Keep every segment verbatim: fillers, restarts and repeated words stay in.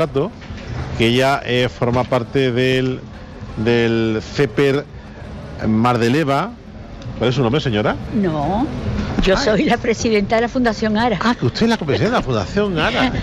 que ella eh, forma parte del, del CEPER Mar de Leva. ¿Cuál es su nombre, señora? No, yo Ay. soy la presidenta de la Fundación Ara. Ah, que usted es la presidenta de la Fundación Ara.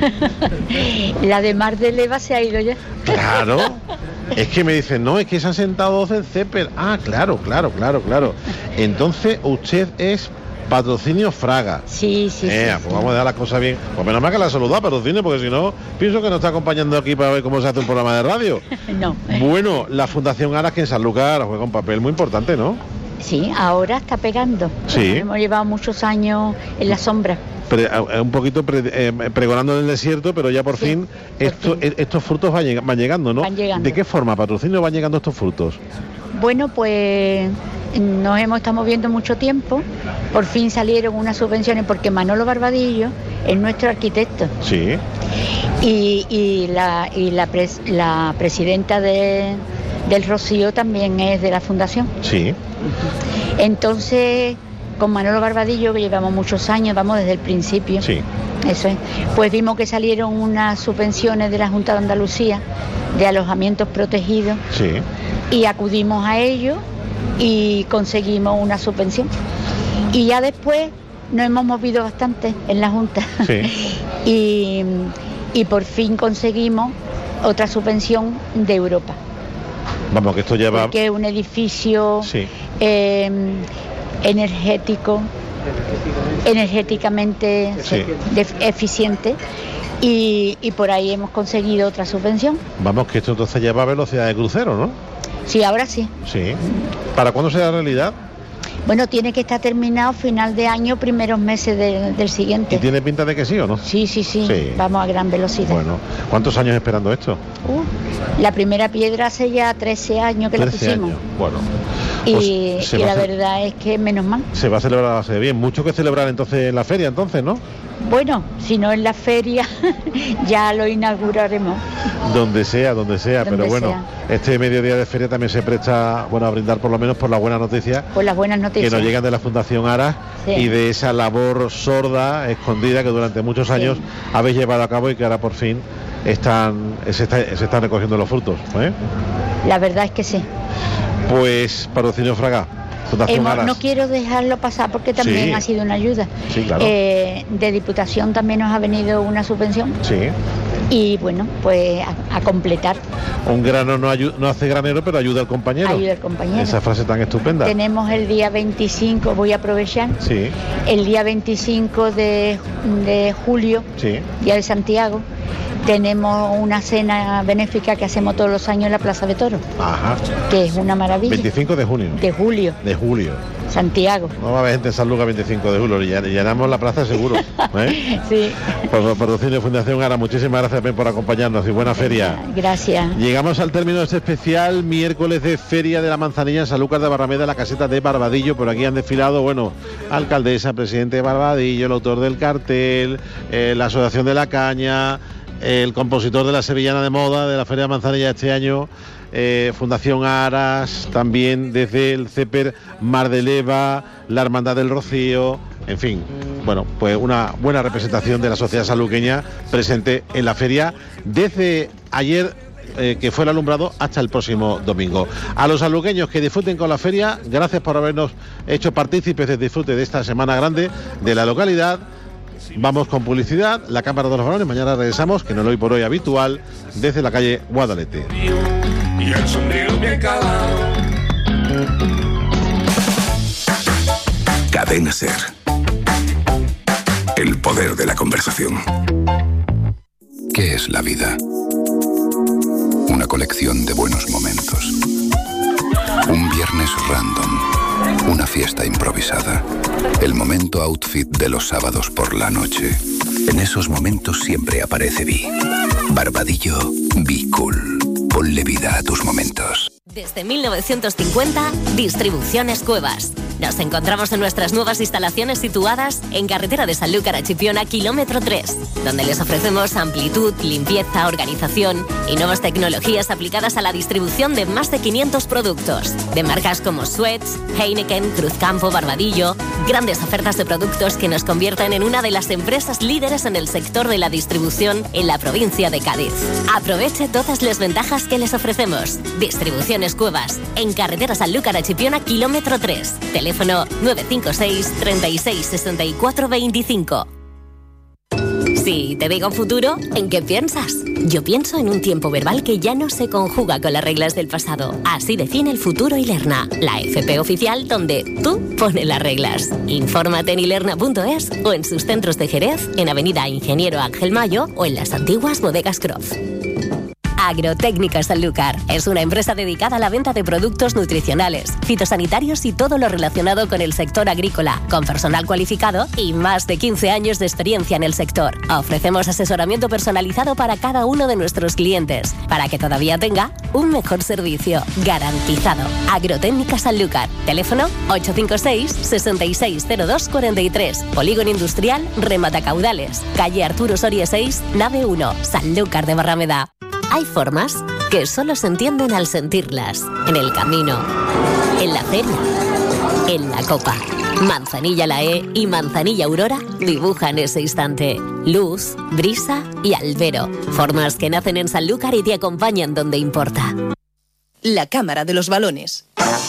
La de Mar de Leva se ha ido ya. Claro. Es que me dicen, no, es que se han sentado dos del CEPER. Ah, claro, claro, claro, claro. Entonces, usted es Patrocinio Fraga. Sí, sí, eh, sí. Pues sí. Vamos a dejar las cosas bien. Pues menos mal que la saludado, Patrocinio, porque si no, pienso que nos está acompañando aquí para ver cómo se hace un programa de radio. No. Bueno, la Fundación Ara, que en Sanlúcar juega un papel muy importante, ¿no? Sí, ahora está pegando. Sí. Hemos llevado muchos años en la sombra. Pre, un poquito pre, eh, pregonando en el desierto, pero ya por sí, fin, por esto, fin. estos frutos van, lleg van llegando, ¿no? Van llegando. ¿De qué forma, Patrocinio, van llegando estos frutos? Bueno, pues nos hemos estado moviendo mucho tiempo. Por fin salieron unas subvenciones porque Manolo Barbadillo es nuestro arquitecto. Sí. Y, y, la, y la, pres, la presidenta de, del Rocío también es de la fundación. Sí. Entonces, con Manolo Barbadillo, que llevamos muchos años, vamos desde el principio. Sí. Eso es. Pues vimos que salieron unas subvenciones de la Junta de Andalucía de alojamientos protegidos. Sí. Y acudimos a ellos y conseguimos una subvención. Y ya después nos hemos movido bastante en la Junta. Sí. y, y por fin conseguimos otra subvención de Europa. Vamos, que esto lleva... Porque es un edificio sí. eh, energético, energéticamente sí. de, eficiente. Y, y por ahí hemos conseguido otra subvención. Vamos, que esto entonces lleva velocidad de crucero, ¿no? Sí, ahora sí. Sí. ¿Para cuándo será realidad? Bueno, tiene que estar terminado final de año, primeros meses de, del siguiente. ¿Y tiene pinta de que sí o no? Sí, sí, sí, sí. Vamos a gran velocidad. Bueno, ¿cuántos años esperando esto? Uh, la primera piedra hace ya trece años que la pusimos. Años. Bueno. Y, pues y la verdad es que menos mal. Se va a celebrar bastante bien. Mucho que celebrar entonces en la feria, entonces, ¿no? Bueno, si no en la feria, ya lo inauguraremos. Donde sea, donde sea, donde pero bueno, sea. Este mediodía de feria también se presta, bueno, a brindar por lo menos por las buenas noticias. Por las buenas noticias. Que nos llegan de la Fundación Ara, sí. Y de esa labor sorda, escondida, que durante muchos años sí. habéis llevado a cabo y que ahora por fin están, se, está, se están recogiendo los frutos, ¿eh? La verdad es que sí. Pues, Patrocinio Fraga, Fundación Hemos, Aras. No quiero dejarlo pasar porque también sí. ha sido una ayuda. Sí, claro. Eh, de Diputación también nos ha venido una subvención. Sí. Y bueno, pues a, a completar. Un grano no, no hace granero, pero ayuda al compañero. Ayuda al compañero. Esa frase tan estupenda. Tenemos el día veinticinco, voy a aprovechar. Sí. El día veinticinco de, de julio, sí. Día de Santiago. Tenemos una cena benéfica que hacemos todos los años en la Plaza de Toros. Ajá. Que es una maravilla. veinticinco de junio. De julio. De julio. Santiago. No va a haber gente en San Lucas veinticinco de julio, y llenamos la plaza seguro. ¿Eh? Sí. Por Patrocinio Fundación Ara, muchísimas gracias por acompañarnos y buena feria. Gracias. Llegamos al término de este especial miércoles de Feria de la Manzanilla en Sanlúcar de Barrameda, la caseta de Barbadillo. Por aquí han desfilado, bueno, alcaldesa, presidente de Barbadillo, el autor del cartel, eh, la Asociación de la Caña, el compositor de la Sevillana de Moda de la Feria de Manzanilla este año, eh, Fundación Aras, también desde el CEPER Mar de Leva, la Hermandad del Rocío, en fin, bueno, pues una buena representación de la sociedad sanluqueña presente en la feria desde ayer, eh, que fue el alumbrado, hasta el próximo domingo. A los sanluqueños que disfruten con la feria, gracias por habernos hecho partícipes del disfrute de esta semana grande de la localidad. Vamos con publicidad, la Cámara de los Varones, mañana regresamos, que no lo hoy por hoy habitual, desde la calle Guadalete. Y el sombrero bien calado. Cadena Ser. El poder de la conversación. ¿Qué es la vida? Una colección de buenos momentos. Un viernes random. Una fiesta improvisada. El momento outfit de los sábados por la noche. En esos momentos siempre aparece Vi. Barbadillo, Be Cool. Ponle vida a tus momentos. Desde mil novecientos cincuenta, Distribuciones Cuevas. Nos encontramos en nuestras nuevas instalaciones situadas en carretera de Sanlúcar a Chipiona, kilómetro tres, donde les ofrecemos amplitud, limpieza, organización y nuevas tecnologías aplicadas a la distribución de más de quinientos productos, de marcas como Suez, Heineken, Cruzcampo, Barbadillo, grandes ofertas de productos que nos convierten en una de las empresas líderes en el sector de la distribución en la provincia de Cádiz. Aproveche todas las ventajas que les ofrecemos. Distribuciones Cuevas, en carretera Sanlúcar a Chipiona, kilómetro tres. Teléfono nueve cinco seis, treinta y seis, sesenta y cuatro veinticinco. Si te digo futuro, ¿en qué piensas? Yo pienso en un tiempo verbal que ya no se conjuga con las reglas del pasado. Así define el futuro Ilerna, la F P oficial donde tú pones las reglas. Infórmate en ilerna punto es o en sus centros de Jerez, en Avenida Ingeniero Ángel Mayo o en las antiguas bodegas Croft. Agrotécnica Sanlúcar es una empresa dedicada a la venta de productos nutricionales, fitosanitarios y todo lo relacionado con el sector agrícola, con personal cualificado y más de quince años de experiencia en el sector. Ofrecemos asesoramiento personalizado para cada uno de nuestros clientes, para que todavía tenga un mejor servicio, garantizado. Agrotécnica Sanlúcar, teléfono ocho cinco seis, seis seis cero dos cuatro tres, Polígono Industrial Rematacaudales, calle Arturo Soria seis, nave uno, Sanlúcar de Barrameda. Hay formas que solo se entienden al sentirlas. En el camino, en la feria, en la copa. Manzanilla La E y Manzanilla Aurora dibujan ese instante. Luz, brisa y albero. Formas que nacen en Sanlúcar y te acompañan donde importa. La Cámara de los Balones.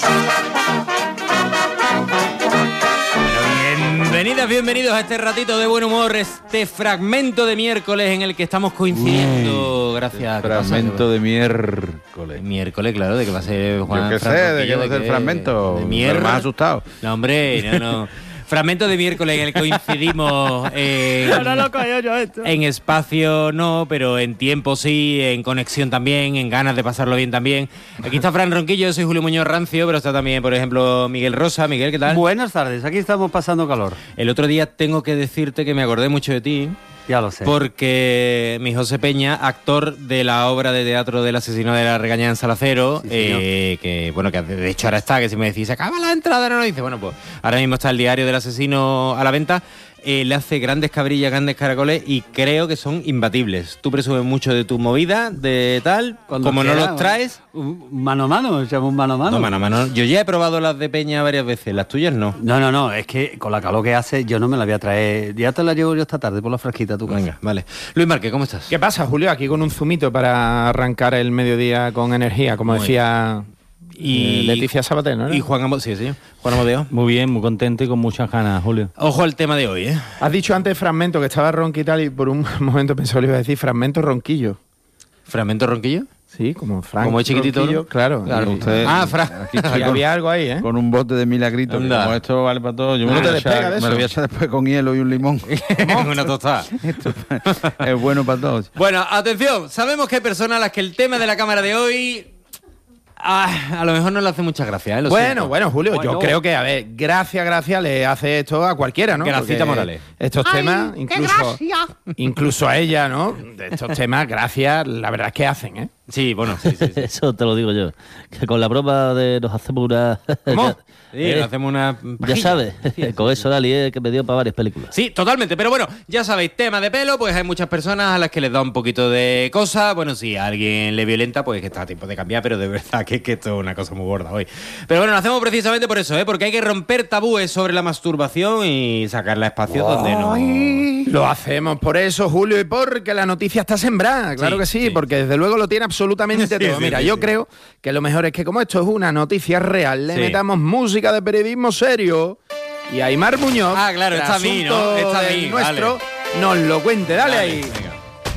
Bienvenidas, bienvenidos a este ratito de buen humor, este fragmento de miércoles en el que estamos coincidiendo. Uy, gracias. Fragmento de miércoles. Miércoles, claro, de que va a ser Juan. Yo qué sé, de que va a ser el fragmento. De miércoles. Me has asustado. No, hombre, no, no. Fragmento de miércoles en el que coincidimos en, Ahora lo coño yo esto. En espacio no, pero en tiempo sí, en conexión también, en ganas de pasarlo bien también. Aquí está Fran Ronquillo, yo soy Julio Muñoz Rancio, pero está también, por ejemplo, Miguel Rosa. Miguel, ¿qué tal? Buenas tardes, aquí estamos pasando calor. El otro día tengo que decirte que me acordé mucho de ti. Ya lo sé. Porque mi José Peña, actor de la obra de teatro del asesino de la regañada en Salacero, sí, eh, que bueno, que de hecho ahora está, que si me decís, se acaba la entrada, no, no, dice, bueno, pues ahora mismo está el diario del asesino a la venta. Eh, le hace grandes cabrillas, grandes caracoles y creo que son imbatibles. Tú presumes mucho de tu movida, de tal, Cuando como quiera, no los traes... Mano a mano, echamos mano a mano. No, mano a mano. Yo ya he probado las de Peña varias veces, las tuyas no. No, no, no, es que con la calor que hace yo no me la voy a traer. Ya te la llevo yo esta tarde por la fresquita a tu casa. Venga, vale. Luis Márquez, ¿cómo estás? ¿Qué pasa, Julio? Aquí con un zumito para arrancar el mediodía con energía, como Muy decía... Y Leticia Sabater, ¿no? Y Juan Amodeo, sí, señor. Juan Amodeo. Muy bien, muy contento y con muchas ganas, Julio. Ojo al tema de hoy, ¿eh? Has dicho antes fragmento, que estaba ronqui y tal, y por un momento pensaba que le iba a decir fragmento ronquillo. ¿Fragmento ronquillo? Sí, como Frank. Como es chiquitito, Ronquillo, ¿no? claro. Claro, usted, ah, Frank. Aquí había algo ahí, ¿eh? Con un bote de milagritos. Como esto vale para todo. Yo No me, te lo voy a despega echar, de me eso. lo voy a echar después con hielo y un limón. Una tostada. Esto es bueno para todos. Bueno, atención. Sabemos que hay personas a las que el tema de la cámara de hoy... Ah, a lo mejor no le hace mucha gracia, ¿eh? Lo bueno, siento. bueno, Julio, Bueno. yo creo que, a ver, gracia, gracia le hace esto a cualquiera, ¿no? Gracita Porque Morales. Estos Ay, temas, qué incluso, gracia. incluso a ella, ¿no? De estos temas, gracias, la verdad es que hacen, ¿eh? Sí, bueno, sí, sí, sí. Eso te lo digo yo. Que con la broma de nos hacemos una... ¿Cómo? ya, Sí, eh, hacemos una... ya pajilla. sabes, Sí, sí, con sí. eso Dali eh, que me dio para varias películas. Sí, totalmente, pero bueno, ya sabéis, tema de pelo, pues hay muchas personas a las que les da un poquito de cosa. Bueno, si a alguien le violenta, pues que está a tiempo de cambiar, pero de verdad que, que esto es una cosa muy gorda hoy. Pero bueno, lo hacemos precisamente por eso, ¿eh? Porque hay que romper tabúes sobre la masturbación y sacarla a espacios donde no... Lo hacemos por eso, Julio, y porque la noticia está sembrada, claro Sí, que sí, sí. porque desde luego lo tiene absolutamente Sí, todo. sí, Mira, sí, yo sí. creo que lo mejor es que como esto es una noticia real, le Sí. metamos música de periodismo serio y Aimar Muñoz, Ah, claro, está a mí, ¿no? trasunto Está a del mí, nuestro, vale. nos lo cuente. Dale, Dale, ahí. venga.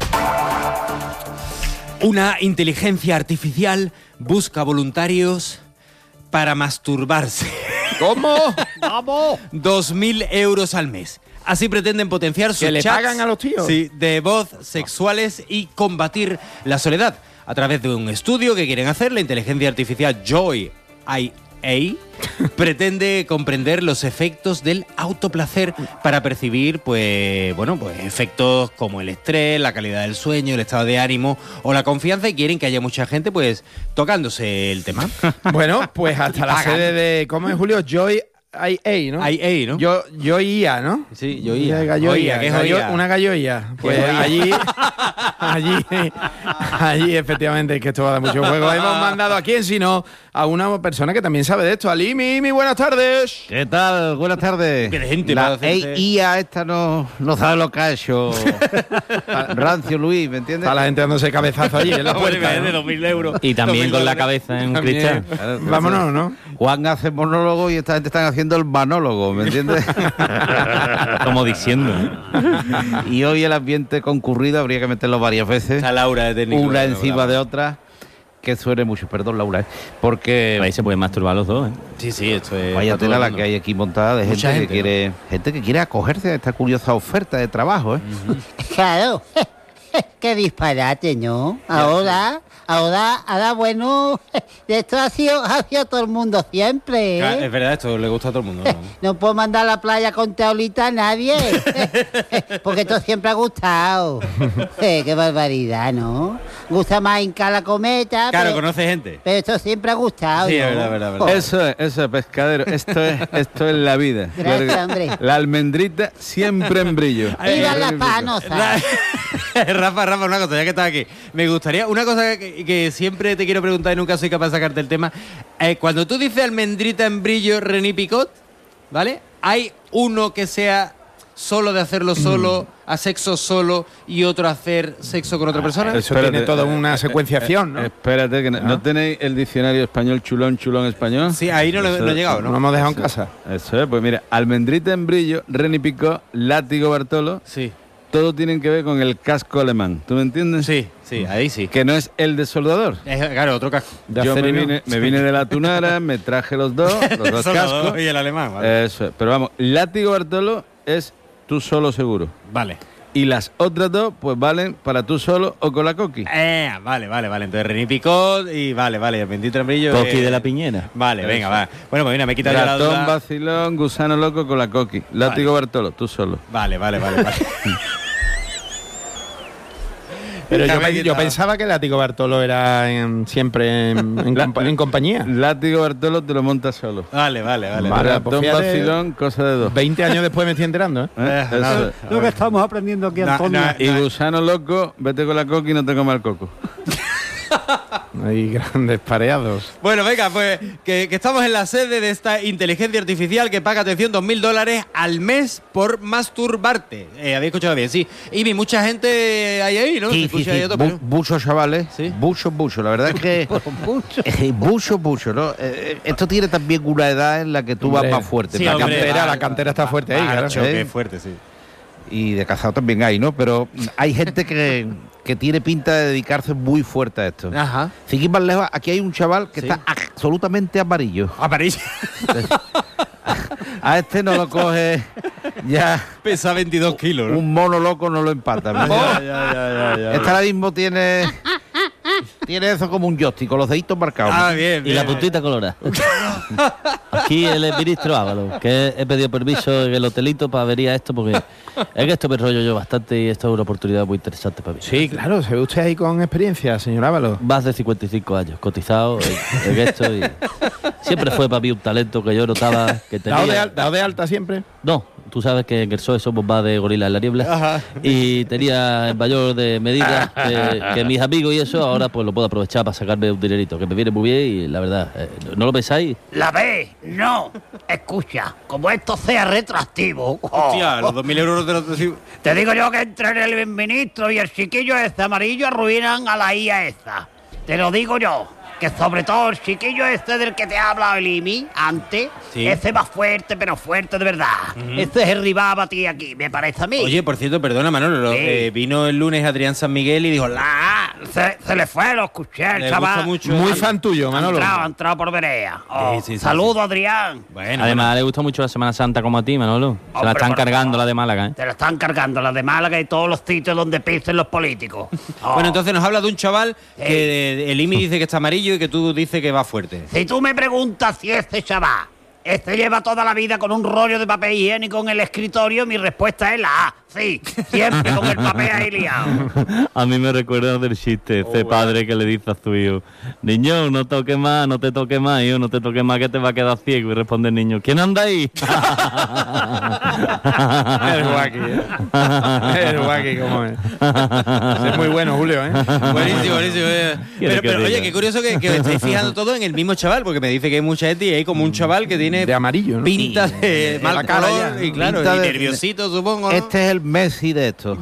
Una inteligencia artificial busca voluntarios para masturbarse. ¿Cómo? ¡Vamos! Dos mil euros al mes. Así pretenden potenciar sus ¿Que le chats, pagan a los tíos? sí, de voz sexuales y combatir la soledad. A través de un estudio que quieren hacer, la inteligencia artificial Joy I, pretende comprender los efectos del autoplacer para percibir, pues, bueno, pues efectos como el estrés, la calidad del sueño, el estado de ánimo o la confianza, y quieren que haya mucha gente, pues, tocándose el tema. Bueno, pues hasta la sede de, ¿cómo es, Julio? Joy I A, ¿no? I A, ¿no? Yo, yo I A, ¿no? Sí, yo I A. Galloia, ¿Qué es gallo- oía? una galloia. Pues allí, allí, allí, efectivamente, es que esto va a dar mucho juego. Hemos mandado a quién, sino a una persona que también sabe de esto. Ali, Mimi, buenas tardes. ¿Qué tal? Buenas tardes. Qué gente La para hacerse- I A esta no, no sabe lo que ha hecho Rancio Luis, ¿me entiendes? Está la gente dándose cabezazo allí en la puerta, ¿no? de dos mil euros. Y también con la cabeza en un También. cristal. Vámonos, ¿no? Juan hace monólogo y esta gente están haciendo el manólogo, ¿me entiendes? Como diciendo. ¿eh? Y hoy el ambiente concurrido habría que meterlo varias veces, Está Laura de técnico. una del encima programa. de otra, que suene mucho. Perdón, Laura, ¿eh? Porque Ahí se pueden masturbar los dos. ¿eh? Sí, sí, esto es... vaya para todo tela el la mundo. que hay aquí montada de gente, Mucha gente, que quiere gente que quiere acogerse a esta curiosa oferta de trabajo, ¿eh? Claro, qué disparate, ¿no? Ahora, ahora, ahora, bueno, de esto ha sido, ha sido todo el mundo siempre, Claro, ¿eh? es verdad, esto le gusta a todo el mundo, ¿no? No puedo mandar a la playa con teolita a nadie, porque esto siempre ha gustado. Eh, qué barbaridad, ¿no? Gusta más hincar la cometa, Claro, pero, conoce gente. pero esto siempre ha gustado, Sí, ¿no? es verdad, verdad, verdad. Joder. Eso es, eso es, pescadero. Esto es, esto es la vida. Gracias, hombre. La almendrita siempre en brillo. Viva la panosa. Rafa, Rafa, una cosa, ya que estás aquí. Me gustaría, una cosa que, que siempre te quiero preguntar y nunca soy capaz de sacarte el tema. Eh, cuando tú dices almendrita en brillo, René Picot, ¿vale? ¿Hay uno que sea solo de hacerlo solo, a sexo solo, y otro hacer sexo con otra persona? Eso tiene toda una secuenciación, ¿no? Espérate, que no, ¿no tenéis el diccionario español chulón, chulón español? Sí, ahí no, lo- Eso- no he llegado, No ¿no? hemos dejado en casa. Eso es, pues mira, almendrita en brillo, René Picot, látigo Bartolo, Sí, todo tienen que ver con el casco alemán. ¿Tú me entiendes? sí, sí, ahí sí. Que no es el de soldador. Es, claro, otro casco. De Yo me acerino. vine, me vine de la tunara, me traje los dos, los dos Son los cascos. dos y el alemán, vale. Eso es. Pero vamos, látigo Bartolo es tú solo seguro. Vale. Y las otras dos, pues valen para tú solo o con la coqui. Eh, vale, vale, vale. Entonces René Picot y vale, vale, el bendito en brillo. Coqui eh, de la piñera. Vale, venga, va. Bueno, pues mira, me he quitado ya la Ratón, duda. vacilón, gusano loco con la coqui. Látigo Bartolo, tú solo. Vale, vale, vale, vale. Pero Ya yo, me he pe- yo quitado. pensaba que el látigo Bartolo era en- siempre en, en La- compa- en compañía. Látigo Bartolo te lo montas solo. Vale, vale, vale. Vale. Ratón, pues fíjate, vacilón, cosa de dos. veinte años después me estoy enterando, ¿eh? ¿Eh? Eh, Eso no. es. Lo que estamos aprendiendo aquí, No, Antonio. no, Y gusano loco, vete con la coqui y no te comas el coco. Hay grandes pareados. Bueno, venga, pues que, que estamos en la sede de esta inteligencia artificial que paga, atención, dos mil dólares al mes por masturbarte. Eh, ¿Habéis escuchado bien? Sí. Y vi mucha gente hay ahí, ¿no? Se Sí, sí, escucha ahí sí. a tope, Bu- ¿no? Muchos chavales, Sí. muchos, muchos. La verdad es que eh, muchos, muchos, ¿no? Eh, esto tiene también una edad en la que tú Hombre. vas más fuerte. Sí, la hombre, cantera, va- la cantera está fuerte ahí, va- claro. choque ¿eh? fuerte, sí. Y de casado también hay, ¿no? Pero hay gente que, que tiene pinta de dedicarse muy fuerte a esto. Ajá. Sin ir más lejos, aquí hay un chaval que Sí. está absolutamente amarillo. Amarillo. A este no lo coge ya. Pesa veintidós kilos, ¿no? Un mono loco no lo empata. ¿me entiendes? Ya, ya, ya, ya, ya. Este ahora mismo tiene. Tiene eso como un joystick, con los deditos marcados. Ah, bien, Y bien. la puntita colorada. Aquí el ministro Ávalo, que he pedido permiso en el hotelito para venir a esto, porque es que esto me rollo yo bastante y esto es una oportunidad muy interesante para mí. Sí, claro, se ve usted ahí con experiencia, señor Ávalo. Más de cincuenta y cinco años, cotizado en, en esto, y siempre fue para mí un talento que yo notaba que tenía. ¿Dado de, al- dado de alta siempre? No, tú sabes que en el P S O E somos más de gorila en la niebla. Ajá. Y tenía el mayor de medidas que, que mis amigos y eso, ahora pues lo puedo aprovechar para sacarme un dinerito, que me viene muy bien y la verdad, eh, ¿no lo pensáis? ¿La ves? No. Escucha, como esto sea retroactivo. Hostia, los dos mil euros de los... Te digo yo que entre el ministro y el chiquillo ese amarillo arruinan a la I A esa. Te lo digo yo. Que sobre todo el chiquillo este del que te ha hablado el I M I antes, Sí. ese va fuerte, pero fuerte de verdad. Ese es el rival a ti aquí, me parece a mí. Oye, por cierto, perdona, Manolo, lo- Sí. eh, vino el lunes Adrián San Miguel y dijo, la... Ah, se, se le fue, lo escuché, el Le chaval. gusta mucho. Muy Ha- fan tuyo, Ha Manolo. entrado, ha entrado por Berea. Oh, Sí, sí, sí, saludo, sí. Adrián. Bueno, Además, le gusta mucho la Semana Santa como a ti, Manolo. Se Hombre, la están por cargando favor. la de Málaga, ¿eh? Te lo están cargando las de Málaga y todos los sitios donde pisen los políticos. Oh. Bueno, entonces nos habla de un chaval que el I M I dice que está amarillo amarillo y que tú dices que va fuerte. Si tú me preguntas si este chaval, este lleva toda la vida con un rollo de papel higiénico en el escritorio, mi respuesta es la A. Sí, siempre con el papel ahí liado. A mí me recuerda del chiste, ese padre que le dice a su hijo, niño, no toques más, no te toques más, hijo, no te toques más que te va a quedar ciego. Y responde el niño, ¿quién anda ahí? El guaki, ¿eh? El guaki, ¿cómo es? Es muy bueno, Julio, ¿eh? Buenísimo, buenísimo. eh. Pero, pero oye, qué curioso que, que os estéis fijando todo en el mismo chaval, porque me dice que hay mucha gente y hay como un chaval que tiene de amarillo, ¿no? pinta Sí, de de mal la cara color ya. y claro, Pinta y de- nerviosito, supongo, ¿no? Este es el Messi de esto.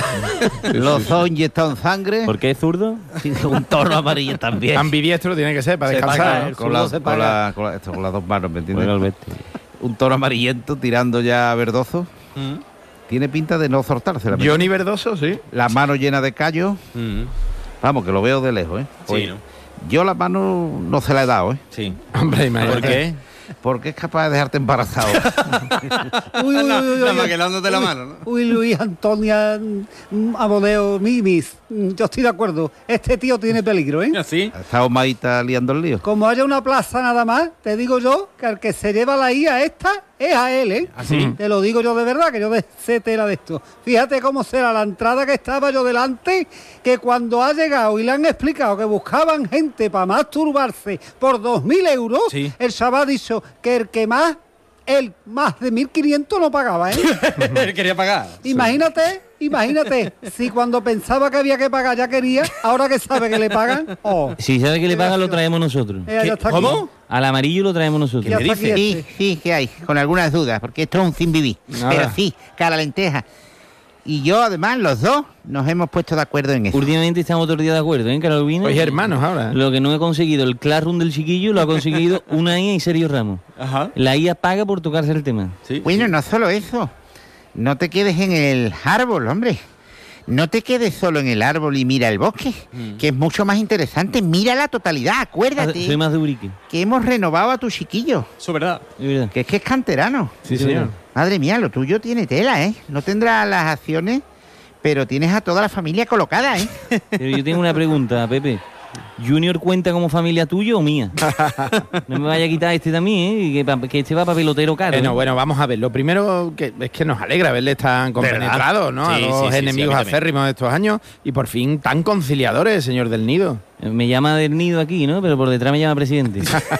Los ojos inyectados en sangre. ¿Por qué es zurdo? Un tono amarillo también. Ambidiestro tiene que ser para Se descansar. paga, ¿no? con, la- con la- con la- esto, con las dos manos, ¿me entiendes? Un tono amarillento tirando ya a verdoso. Mm. Tiene pinta de no soltarse la Johnny Verdoso, sí. La mano llena de callos. Mm. Vamos, que lo veo de lejos, ¿eh? Sí, Oye, ¿no? Yo la mano no se la he dado, ¿eh? Sí. Hombre, imagínate. ¿Por qué? Porque es capaz de dejarte embarazado. Uy, uy, uy, uy, Nada uy, más que dándote la uy, mano, ¿no? Uy, Luis Antonia mm, Amadeo Mimis. Mm, Yo estoy de acuerdo. Este tío tiene peligro, ¿eh? ¿Así? Está Omaita liando el lío. Como haya una plaza nada más, te digo yo que al que se lleva la I A esta es a él, ¿eh? ¿Así? Te lo digo yo de verdad, que yo de sé tela de esto. Fíjate cómo será la entrada que estaba yo delante, que cuando ha llegado y le han explicado que buscaban gente para masturbarse por dos mil euros, Sí. el chaval ha dicho que el que más, el más de mil quinientos no pagaba, ¿eh? Él quería pagar. Imagínate, imagínate, si cuando pensaba que había que pagar ya quería, ahora que sabe que le pagan, oh. Si sabe que le pagan, lo traemos nosotros. Eh, ya está aquí. ¿Cómo? Al amarillo lo traemos nosotros. Ya está aquí este. Sí, sí, que hay, con algunas dudas, porque esto es un sin vivir. Nada. Pero sí, cara lenteja. Y yo, además, los dos nos hemos puesto de acuerdo en eso. Últimamente estamos todos los días de acuerdo, ¿eh, Carolina? Sois hermanos ahora. Lo que no he conseguido, el Classroom del chiquillo, lo ha conseguido una I A y Sergio Ramos. Ajá. La I A paga por tocarse el tema. Sí. Bueno, no solo eso. No te quedes en el árbol, hombre. No te quedes solo en el árbol y mira el bosque, Mm. que es mucho más interesante. Mira la totalidad, acuérdate Soy más de Urique. que hemos renovado a tu chiquillo, Eso es verdad. Es verdad. que es que es canterano. Sí, señor. Madre mía, lo tuyo tiene tela, ¿eh? No tendrás las acciones, pero tienes a toda la familia colocada, ¿eh? Pero yo tengo una pregunta, Pepe. ¿Junior cuenta como familia tuya o mía? No me vaya a quitar este también, ¿eh? Que, pa- que este va para pelotero caro. Bueno, ¿eh? bueno, vamos a ver. Lo primero que es que nos alegra verles tan compenetrados, ¿no? Sí, a los sí, sí, enemigos sí, a mí también. acérrimos de estos años y por fin tan conciliadores, señor del Nido. Eh, Me llama del nido aquí, ¿no? Pero por detrás me llama presidente.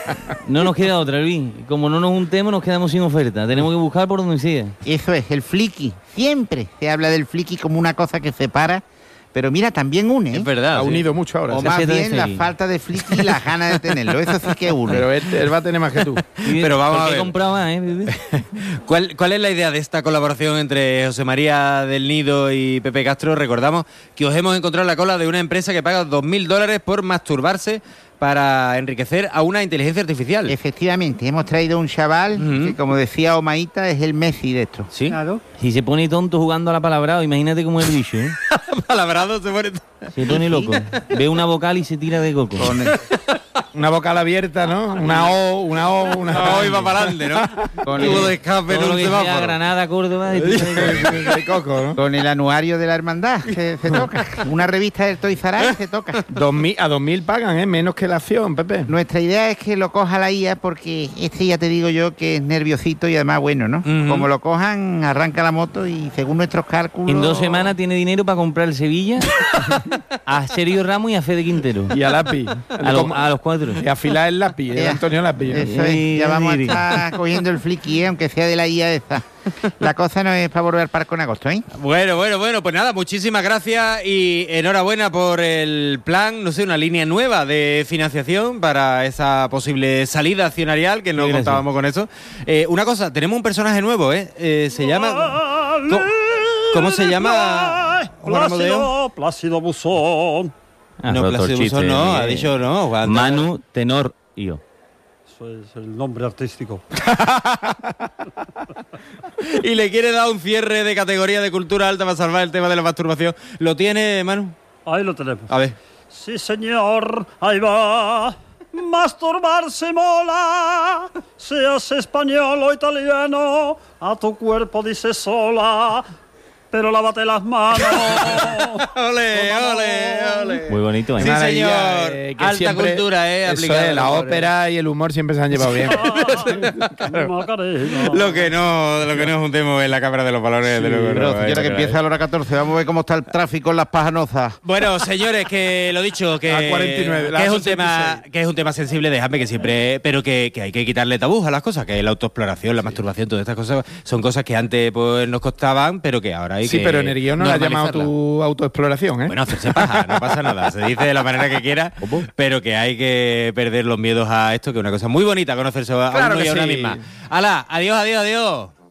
No nos queda otra, Luis. Como no nos juntemos, nos quedamos sin oferta. Tenemos que buscar por donde sea. Eso es, el flicky. Siempre se habla del flicky como una cosa que separa, pero mira, también une, ¿eh? Es verdad. Ha sí. unido mucho ahora. O sí. más Se trata de bien la seguir. falta de flicky y las ganas de tenerlo. Eso sí que une. Pero él, él va a tener más que tú. Y- Pero vamos ¿por a qué ver. he comprado más, eh, Pepe? ¿Cuál, ¿Cuál es la idea de esta colaboración entre José María del Nido y Pepe Castro? Recordamos que os hemos encontrado en la cola de una empresa que paga dos mil dólares por masturbarse para enriquecer a una inteligencia artificial. Efectivamente, hemos traído un chaval Ujú. que, como decía Omaita, es el Messi de esto. ¿Sí? Claro. Si se pone tonto jugando a la palabrado, imagínate cómo es el bicho, ¿eh? Palabrado se pone... Se pone loco. Ve una vocal y se tira de coco. Con el- Una vocal abierta, ¿no? Una O, una O, una No, hoy va para adelante, ¿no? Con Tubo el- de escape en Todo lo un que sea semáforo. Granada, Córdoba, de tira de coco. de coco, ¿no? Con el anuario de la hermandad se, se toca. Una revista del Toys R Us se toca. Dos mil, a dos mil pagan, ¿eh? Menos que la acción, Pepe. Nuestra idea es que lo coja la I A porque este ya te digo yo que es nerviosito y además bueno, ¿no? Ujú. Como lo cojan, arranca la moto y según nuestros cálculos... En dos semanas tiene dinero para comprar el Sevilla, a Sergio Ramos y a Fede Quintero. Y a lápiz. A, los- a los cuatro. Y afilar el lápiz, el Ya. Antonio Lápiz. ¿no? Eso es, ya vamos a estar cogiendo el flicky, ¿eh? Aunque sea de la I A esta. La cosa no es para volver al parque en agosto, ¿eh? Bueno, bueno, bueno, pues nada, muchísimas gracias y enhorabuena por el plan, no sé, una línea nueva de financiación para esa posible salida accionarial, que no Gracias. contábamos con eso. Eh, una cosa, tenemos un personaje nuevo, ¿eh? Eh, se llama... ¿Cómo, cómo se llama? Juan Amodeo? Plácido, Plácido Buzón. Ah, No, pero Plácido otro chiste, Buzón no, eh. ha dicho no. Juan. Manu, tenor y yo. Eso es el nombre artístico. Y le quiere dar un cierre de categoría de cultura alta para salvar el tema de la masturbación. ¿Lo tiene, Manu? Ahí lo tenemos. A ver. Sí, señor, ahí va. Masturbarse mola, seas español o italiano, a tu cuerpo dice sola. pero lávate las manos. ole, ole, ole. Muy bonito, ¿eh? Sí, señor. Eh, que Alta siempre- cultura, ¿eh? Eso Aplicada es, al la humor, ópera y el humor siempre se han llevado bien. Lo que no, lo que no juntemos en la Cámara de los Valores, de luego. Pero no, señora, eh, que pero- empieza a la hora catorce. Vamos a ver cómo está el tráfico en las Pajanozas. Bueno, señores, que lo dicho, que, A cuarenta y nueve, la que es un sesenta y tema, seis. que es un tema sensible, dejadme que siempre, pero que, que hay que quitarle tabús a las cosas, que la autoexploración, la masturbación, todas estas cosas son cosas que antes pues nos costaban, pero que ahora hay Sí, que pero en el guión no la has llamado normalizarla. tu autoexploración, ¿eh? Bueno, hacerse paja, no pasa nada, se dice de la manera que quiera, pero que hay que perder los miedos a esto, que es una cosa muy bonita conocerse a Claro uno y que a una sí. misma. ¡Hala! Adiós, adiós, adiós.